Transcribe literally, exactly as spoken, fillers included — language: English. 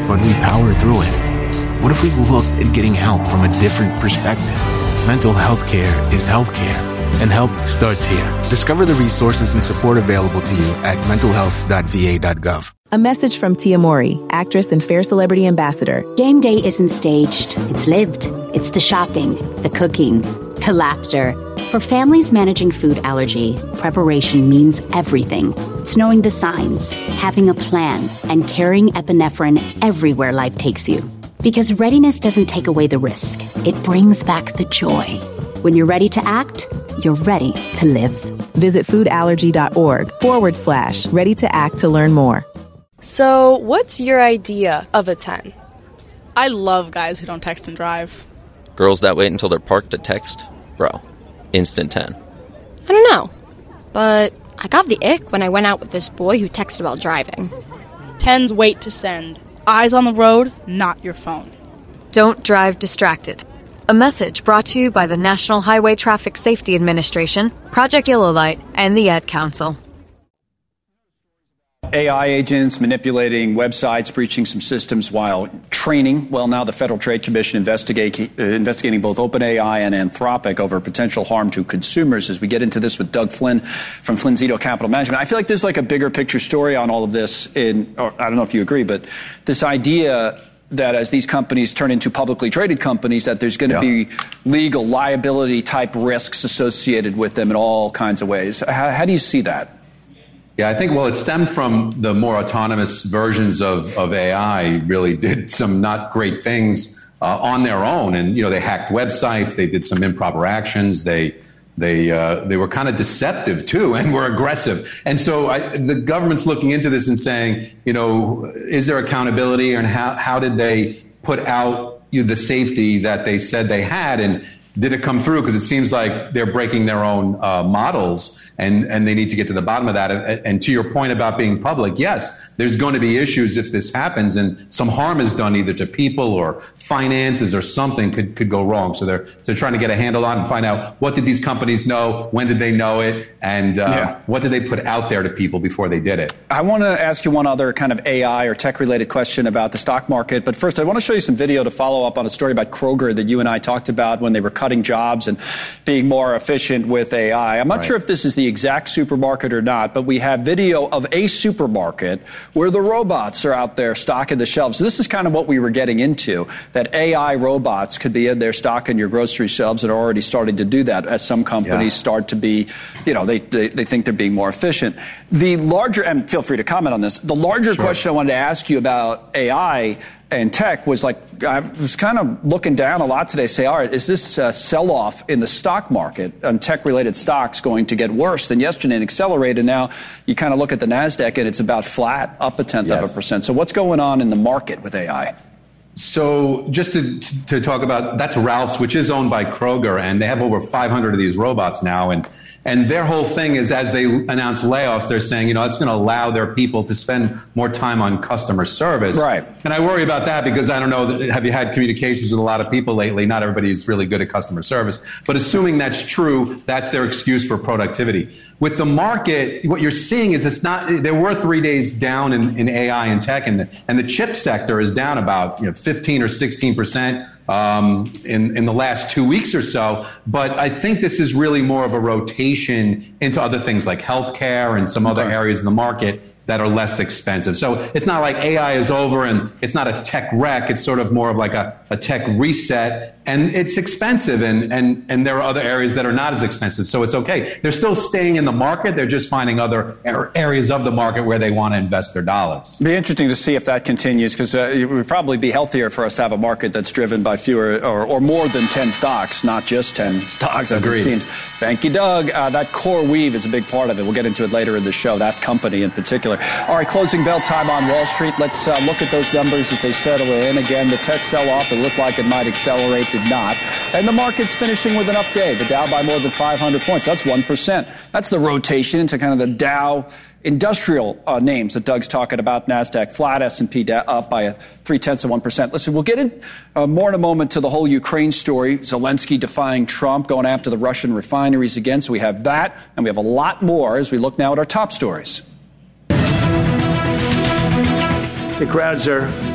but we power through it? What if we looked at getting help from a different perspective? Mental health care is healthcare, and help starts here. Discover the resources and support available to you at mental health dot v a dot gov. A message from Tia Mowry, actress and Fair Celebrity Ambassador. Game day isn't staged, it's lived. It's the shopping, the cooking, the laughter. For families managing food allergy, preparation means everything. It's knowing the signs, having a plan, and carrying epinephrine everywhere life takes you. Because readiness doesn't take away the risk. It brings back the joy. When you're ready to act, you're ready to live. Visit foodallergy.org forward slash ready to act to learn more. So, what's your idea of a ten? I love guys who don't text and drive. Girls that wait until they're parked to text? Bro, instant ten. I don't know, but I got the ick when I went out with this boy who texted while driving. Tens wait to send. Eyes on the road, not your phone. Don't drive distracted. A message brought to you by the National Highway Traffic Safety Administration, Project Yellow Light, and the Ad Council. A I agents manipulating websites, breaching some systems while training. Well, now the Federal Trade Commission investigate, uh, investigating both OpenAI and Anthropic over potential harm to consumers. As we get into this with Doug Flynn from Flynn Zito Capital Management, I feel like there's like a bigger picture story on all of this. In, or I don't know if you agree, but this idea that as these companies turn into publicly traded companies, that there's going to yeah. be legal liability type risks associated with them in all kinds of ways. How, how do you see that? Yeah, I think, well, it stemmed from the more autonomous versions of, of A I really did some not great things uh, on their own. And, you know, they hacked websites. They did some improper actions. They they uh, they were kind of deceptive, too, and were aggressive. And so I, the government's looking into this and saying, you know, is there accountability, and how, how did they put out you know, the safety that they said they had? And did it come through? Because it seems like they're breaking their own uh, models, and, and they need to get to the bottom of that. And, and to your point about being public, yes, there's going to be issues if this happens, and some harm is done either to people or finances or something could, could go wrong. So they're, they're trying to get a handle on and find out what did these companies know, when did they know it, and uh, yeah. what did they put out there to people before they did it. I want to ask you one other kind of A I or tech-related question about the stock market. But first, I want to show you some video to follow up on a story about Kroger that you and I talked about when they were cutting jobs and being more efficient with A I. I'm not right. sure if this is the exact supermarket or not, but we have video of a supermarket where the robots are out there stocking the shelves. So this is kind of what we were getting into, that A I robots could be in there stocking your grocery shelves, and are already starting to do that as some companies yeah. start to be, you know, they, they, they think they're being more efficient. The larger, and feel free to comment on this, the larger sure. question I wanted to ask you about A I and tech was like, I was kind of looking down a lot today, say, all right, is this uh, sell-off in the stock market on tech-related stocks going to get worse than yesterday and accelerate? And now you kind of look at the NASDAQ and it's about flat, up a tenth yes. of a percent. So what's going on in the market with A I? So just to, to talk about, that's Ralph's, which is owned by Kroger, and they have over five hundred of these robots now. And And their whole thing is, as they announce layoffs, they're saying, you know, it's going to allow their people to spend more time on customer service. Right. And I worry about that because I don't know, have you had communications with a lot of people lately? Not everybody's really good at customer service. But assuming that's true, that's their excuse for productivity. With the market, what you're seeing is it's not, there were three days down in, in A I and tech, and the, and the chip sector is down about you know, fifteen or sixteen percent. Um, in, in the last two weeks or so. But I think this is really more of a rotation into other things like healthcare and some other areas in the market that are less expensive. So it's not like A I is over and it's not a tech wreck. It's sort of more of like a, a tech reset. And it's expensive, and, and, and there are other areas that are not as expensive. So it's okay. They're still staying in the market. They're just finding other areas of the market where they want to invest their dollars. It'd be interesting to see if that continues, because uh, it would probably be healthier for us to have a market that's driven by fewer or, or more than ten stocks, not just ten stocks, as Agreed. It seems. Thank you, Doug. Uh, that CoreWeave is a big part of it. We'll get into it later in the show, that company in particular. All right, closing bell time on Wall Street. Let's uh, look at those numbers as they settle in. Again, the tech sell-off, it looked like it might accelerate, did not. And the market's finishing with an up day. The Dow by more than five hundred points. That's one percent. That's the rotation into kind of the Dow industrial uh, names that Doug's talking about. NASDAQ flat, S and P da- up by a three-tenths of one percent. Listen, we'll get in uh, more in a moment to the whole Ukraine story. Zelensky defying Trump, going after the Russian refineries again. So we have that, and we have a lot more as we look now at our top stories. The crowds are